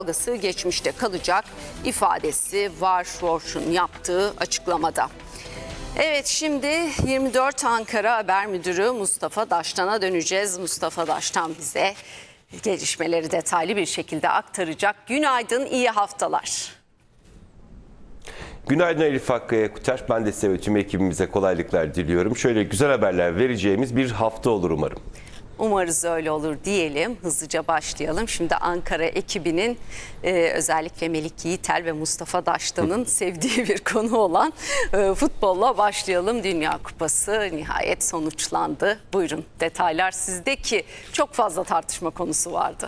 dalgası geçmişte kalacak ifadesi var Roche'un yaptığı açıklamada. Evet, şimdi 24 Ankara Haber Müdürü Mustafa Daştan'a döneceğiz. Mustafa Daştan bize gelişmeleri detaylı bir şekilde aktaracak. Günaydın, iyi haftalar. Günaydın Elif Hakkı Kuter. Ben de size ve tüm ekibimize kolaylıklar diliyorum. Şöyle güzel haberler vereceğimiz bir hafta olur umarım. Umarız öyle olur diyelim. Hızlıca başlayalım. Şimdi Ankara ekibinin özellikle Melik Yiğitel ve Mustafa Daştan'ın sevdiği bir konu olan futbolla başlayalım. Dünya Kupası nihayet sonuçlandı. Buyurun, detaylar sizde ki çok fazla tartışma konusu vardı.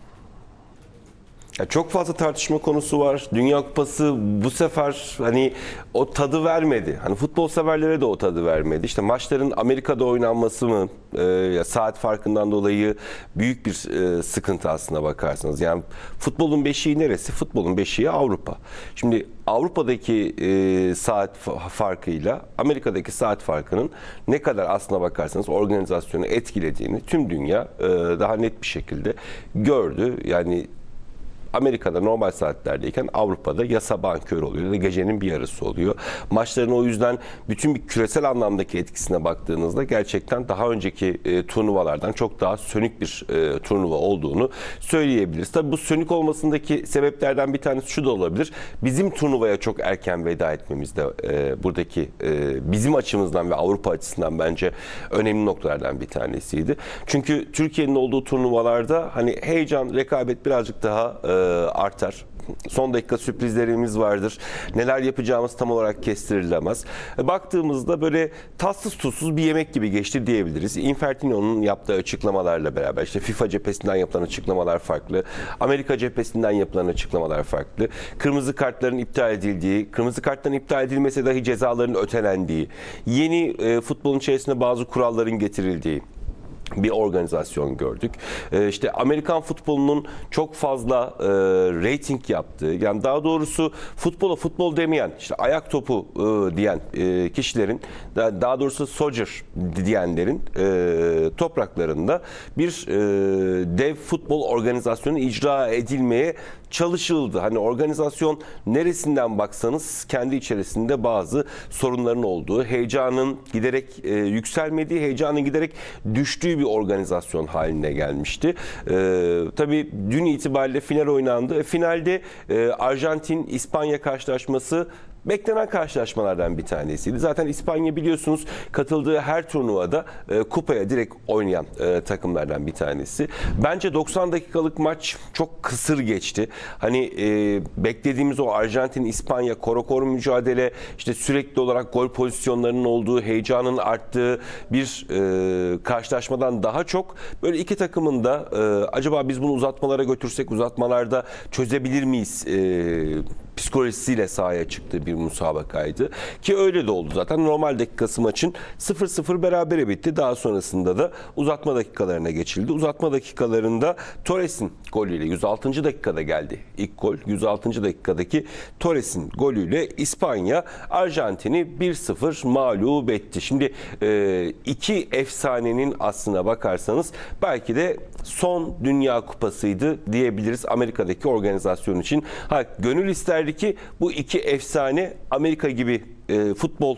Ya çok fazla tartışma konusu var. Dünya Kupası bu sefer hani o tadı vermedi. Hani futbol severlere de o tadı vermedi. İşte maçların Amerika'da oynanması mı, saat farkından dolayı büyük bir sıkıntı aslına bakarsanız. Yani futbolun beşiği neresi? Futbolun beşiği Avrupa. Şimdi Avrupa'daki saat farkıyla Amerika'daki saat farkının ne kadar aslına bakarsanız organizasyonu etkilediğini tüm dünya daha net bir şekilde gördü. Yani Amerika'da normal saatlerdeyken Avrupa'da ya sabahın körü oluyor ya da gecenin bir yarısı oluyor. Maçların o yüzden bütün bir küresel anlamdaki etkisine baktığınızda gerçekten daha önceki turnuvalardan çok daha sönük bir turnuva olduğunu söyleyebiliriz. Tabii bu sönük olmasındaki sebeplerden bir tanesi şu da olabilir. Bizim turnuvaya çok erken veda etmemiz de buradaki bizim açımızdan ve Avrupa açısından bence önemli noktalardan bir tanesiydi. Çünkü Türkiye'nin olduğu turnuvalarda hani heyecan, rekabet birazcık daha artar. Son dakika sürprizlerimiz vardır. Neler yapacağımız tam olarak kestirilemez. Baktığımızda böyle tatsız tuzsuz bir yemek gibi geçti diyebiliriz. Infantino'nun yaptığı açıklamalarla beraber işte FIFA cephesinden yapılan açıklamalar farklı. Amerika cephesinden yapılan açıklamalar farklı. Kırmızı kartların iptal edildiği, kırmızı kartların iptal edilmese dahi cezaların ötelendiği, yeni futbolun içerisinde bazı kuralların getirildiği bir organizasyon gördük. İşte Amerikan futbolunun çok fazla reyting yaptığı, yani daha doğrusu futbola futbol demeyen, işte ayak topu diyen kişilerin, daha doğrusu soccer diyenlerin topraklarında bir dev futbol organizasyonu icra edilmeye çalışıldı. Hani organizasyon neresinden baksanız kendi içerisinde bazı sorunların olduğu, heyecanın giderek yükselmediği, heyecanın giderek düştüğü bir organizasyon haline gelmişti. Tabii dün itibariyle final oynandı. Finalde Arjantin-İspanya karşılaşması beklenen karşılaşmalardan bir tanesiydi. Zaten İspanya biliyorsunuz katıldığı her turnuvada kupaya direkt oynayan takımlardan bir tanesi. Bence 90 dakikalık maç çok kısır geçti. Hani beklediğimiz o Arjantin-İspanya korokor mücadele, işte sürekli olarak gol pozisyonlarının olduğu, heyecanın arttığı bir karşılaşmadan daha çok böyle iki takımın da acaba biz bunu uzatmalara götürsek uzatmalarda çözebilir miyiz psikolojisiyle sahaya çıktığı bir müsabakaydı. Ki öyle de oldu zaten. Normal dakikası maçın 0-0 berabere bitti. Daha sonrasında da uzatma dakikalarına geçildi. Uzatma dakikalarında Torres'in golüyle 106. dakikada geldi. İlk gol 106. dakikadaki Torres'in golüyle İspanya Arjantin'i 1-0 mağlup etti. Şimdi iki efsanenin aslına bakarsanız belki de son Dünya Kupası'ydı diyebiliriz Amerika'daki organizasyon için. Gönül isterdi ki bu iki efsane Amerika gibi futbol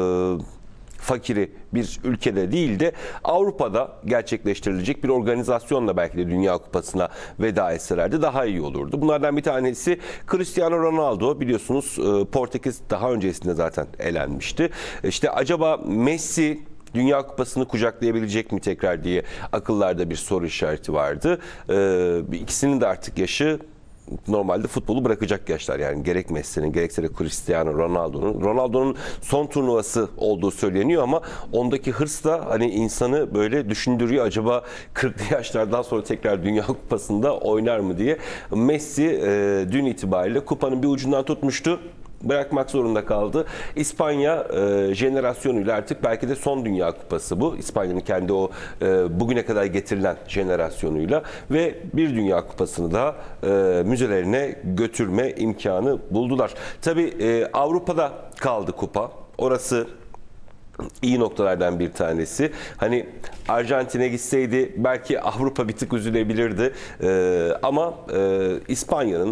fakiri bir ülkede değil de Avrupa'da gerçekleştirilecek bir organizasyonla belki de Dünya Kupası'na veda etselerdi daha iyi olurdu. Bunlardan bir tanesi Cristiano Ronaldo, biliyorsunuz Portekiz daha öncesinde zaten elenmişti. İşte acaba Messi Dünya Kupası'nı kucaklayabilecek mi tekrar diye akıllarda bir soru işareti vardı. İkisinin de artık yaşı normalde futbolu bırakacak yaşlar, yani gerek Messi'nin gerekse de Cristiano Ronaldo'nun. Ronaldo'nun son turnuvası olduğu söyleniyor ama ondaki hırs da hani insanı böyle düşündürüyor. Acaba 40'lı yaşlardan sonra tekrar Dünya Kupası'nda oynar mı diye. Messi dün itibariyle kupanın bir ucundan tutmuştu. Bırakmak zorunda kaldı. İspanya jenerasyonuyla artık belki de son Dünya Kupası bu. İspanya'nın kendi o bugüne kadar getirilen jenerasyonuyla ve bir Dünya Kupası'nı da müzelerine götürme imkanı buldular. Tabii Avrupa'da kaldı kupa. Orası iyi noktalardan bir tanesi. Hani Arjantin'e gitseydi belki Avrupa bir tık üzülebilirdi. Ama İspanya'nın